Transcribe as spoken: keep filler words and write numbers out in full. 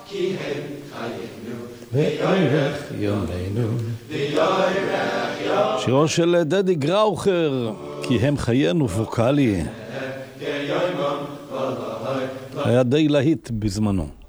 כי הם חיינו, וירך יומנו. וירך יום, שירו של דדי גראוכר, כי הם חיינו ווקאלי. כיומם ולהי, היה די להיט בזמנו.